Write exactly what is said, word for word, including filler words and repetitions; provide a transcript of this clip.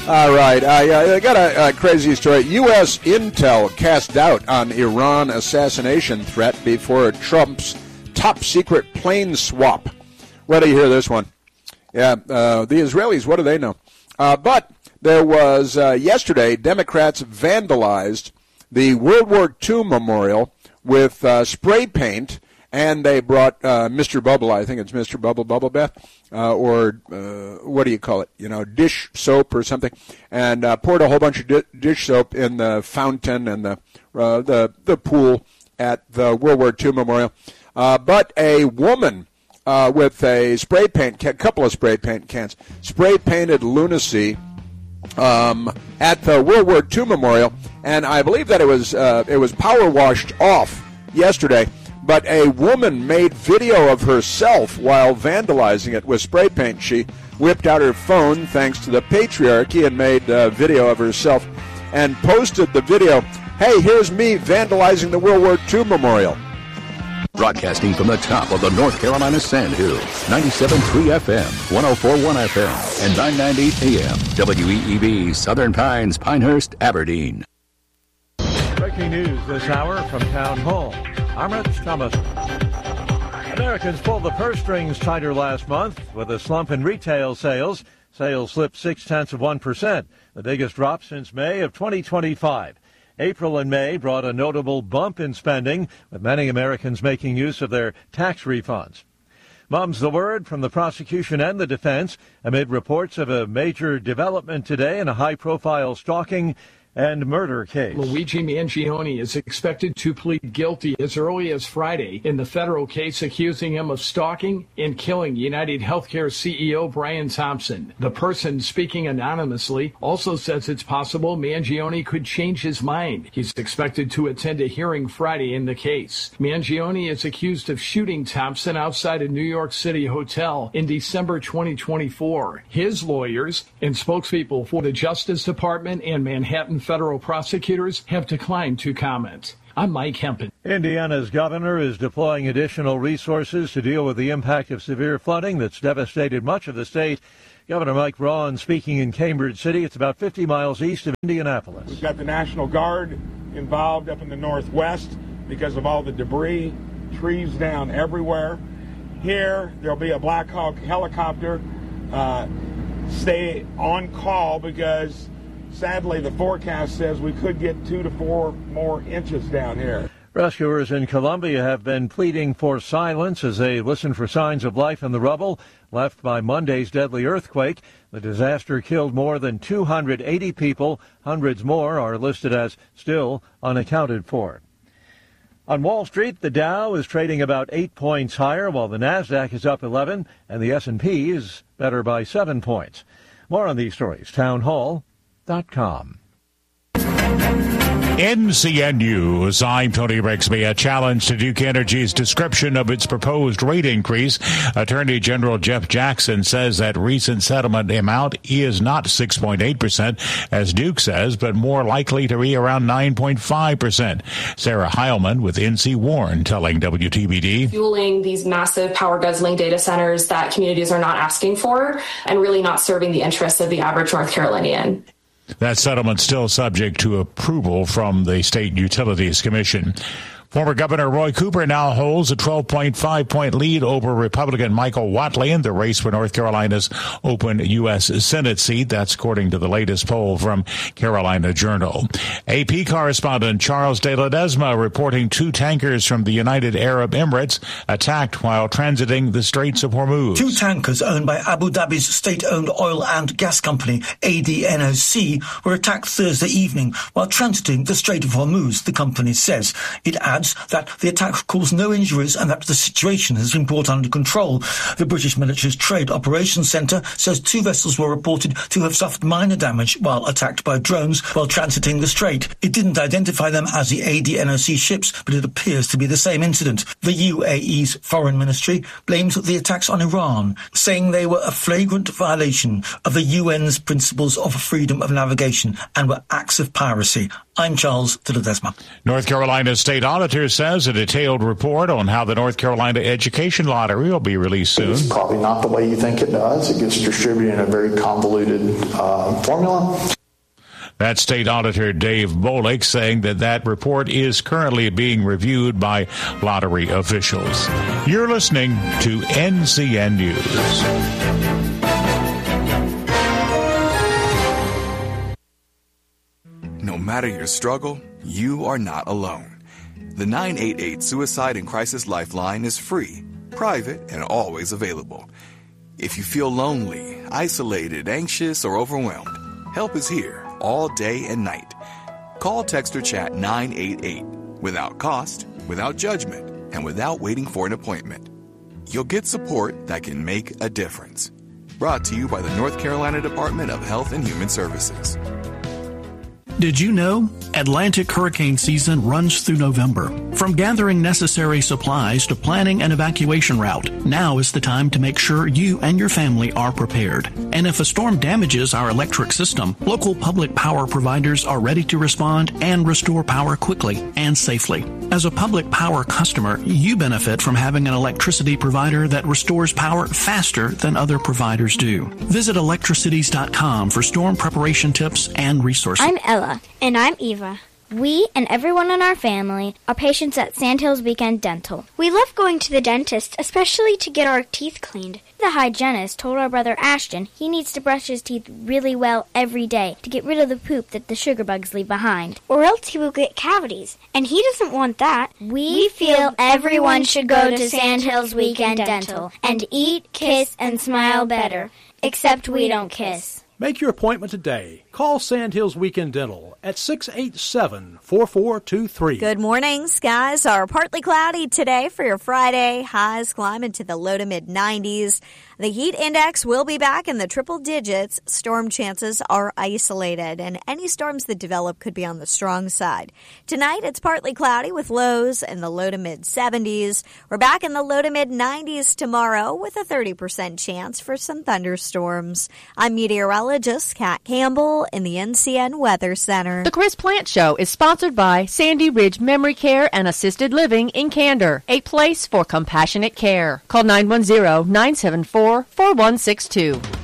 All right. Uh, yeah, I got a, a crazy story. U S intel cast doubt on Iran assassination threat before Trump's top-secret plane swap. Where do you hear this one? Yeah, uh, the Israelis, what do they know? Uh, but there was, uh, yesterday, Democrats vandalized the World War Two memorial with uh, spray paint, and they brought uh, Mister Bubble, I think it's Mister Bubble Bubble Bath, uh, or uh, what do you call it, you know, dish soap or something, and uh, poured a whole bunch of di- dish soap in the fountain and the uh, the the pool at the World War Two memorial. Uh, but a woman uh, with a spray paint, a couple of spray paint cans, spray painted lunacy um, at the World War Two memorial, and I believe that it was uh, it was power washed off yesterday. But a woman made video of herself while vandalizing it with spray paint. She whipped out her phone, thanks to the patriarchy, and made a video of herself and posted the video. Hey, here's me vandalizing the World War Two memorial. Broadcasting from the top of the North Carolina Sand Hills, ninety-seven point three F M, one oh four point one F M, and nine ninety A M, W E E B, Southern Pines, Pinehurst, Aberdeen. Breaking news this hour from Town Hall. I'm Rich Thomas. Americans pulled the purse strings tighter last month with a slump in retail sales. Sales slipped six-tenths of one percent, the biggest drop since May of twenty twenty-five. April and May brought a notable bump in spending, with many Americans making use of their tax refunds. Mum's the word from the prosecution and the defense amid reports of a major development today in a high-profile stalking and murder case. Luigi Mangione is expected to plead guilty as early as Friday in the federal case accusing him of stalking and killing United Healthcare C E O Brian Thompson. The person speaking anonymously also says it's possible Mangione could change his mind. He's expected to attend a hearing Friday in the case. Mangione is accused of shooting Thompson outside a New York City hotel in December twenty twenty-four. His lawyers and spokespeople for the Justice Department and Manhattan federal prosecutors have declined to comment. I'm Mike Hempen. Indiana's governor is deploying additional resources to deal with the impact of severe flooding that's devastated much of the state. Governor Mike Braun speaking in Cambridge City. It's about fifty miles east of Indianapolis. We've got the National Guard involved up in the northwest because of all the debris, trees down everywhere. Here, there'll be a Black Hawk helicopter. Uh, stay on call because sadly, the forecast says we could get two to four more inches down here. Rescuers in Columbia have been pleading for silence as they listen for signs of life in the rubble left by Monday's deadly earthquake. The disaster killed more than two hundred eighty people. Hundreds more are listed as still unaccounted for. On Wall Street, the Dow is trading about eight points higher, while the NASDAQ is up eleven, and the S and P is better by seven points. More on these stories. Town Hall. Com. N C N News, I'm Tony Rigsby. A challenge to Duke Energy's description of its proposed rate increase. Attorney General Jeff Jackson says that recent settlement amount is not six point eight percent, as Duke says, but more likely to be around nine point five percent. Sarah Heilman with N C Warren telling W T B D. Fueling these massive power guzzling data centers that communities are not asking for and really not serving the interests of the average North Carolinian. That settlement still subject to approval from the State Utilities Commission. Former Governor Roy Cooper now holds a twelve point five point lead over Republican Michael Whatley in the race for North Carolina's open U S Senate seat. That's according to the latest poll from Carolina Journal. A P correspondent Charles de Ledesma reporting two tankers from the United Arab Emirates attacked while transiting the Straits of Hormuz. Two tankers owned by Abu Dhabi's state-owned oil and gas company, A D N O C, were attacked Thursday evening while transiting the Strait of Hormuz, the company says. It adds that the attack caused no injuries and that the situation has been brought under control. The British military's Trade Operations Centre says two vessels were reported to have suffered minor damage while attacked by drones while transiting the strait. It didn't identify them as the A D N O C ships, but it appears to be the same incident. The U A E's foreign ministry blames the attacks on Iran, saying they were a flagrant violation of the U N's principles of freedom of navigation and were acts of piracy. I'm Charles de Ledesma. North Carolina state auditor says a detailed report on how the North Carolina Education Lottery will be released soon. It's probably not the way you think it does. It gets distributed in a very convoluted uh, formula. That's State Auditor Dave Bolick saying that that report is currently being reviewed by lottery officials. You're listening to N C N News. No matter your struggle, you are not alone. The nine eight eight Suicide and Crisis Lifeline is free, private, and always available. If you feel lonely, isolated, anxious, or overwhelmed, help is here all day and night. Call, text, or chat nine eight eight without cost, without judgment, and without waiting for an appointment. You'll get support that can make a difference. Brought to you by the North Carolina Department of Health and Human Services. Did you know? Atlantic hurricane season runs through November. From gathering necessary supplies to planning an evacuation route, now is the time to make sure you and your family are prepared. And if a storm damages our electric system, local public power providers are ready to respond and restore power quickly and safely. As a public power customer, you benefit from having an electricity provider that restores power faster than other providers do. Visit electricities dot com for storm preparation tips and resources. I'm Ella. And I'm Eva. We and everyone in our family are patients at Sandhills Weekend Dental. We love going to the dentist, especially to get our teeth cleaned. The hygienist told our brother Ashton he needs to brush his teeth really well every day to get rid of the poop that the sugar bugs leave behind, or else he will get cavities, and he doesn't want that. We, we feel everyone should go to Sandhills Weekend Dental and eat, kiss, and smile better, except we don't kiss. Make your appointment today. Call Sandhills Weekend Dental at six eight seven, four four two three. Good morning. Skies are partly cloudy today for your Friday. Highs climb into the low to mid nineties. The heat index will be back in the triple digits. Storm chances are isolated, and any storms that develop could be on the strong side. Tonight, it's partly cloudy with lows in the low to mid seventies. We're back in the low to mid nineties tomorrow with a thirty percent chance for some thunderstorms. I'm meteorologist Kat Campbell in the N C N Weather Center. The Chris Plant Show is sponsored by Sandy Ridge Memory Care and Assisted Living in Candor, a place for compassionate care. Call nine one zero, nine seven four, four one six two.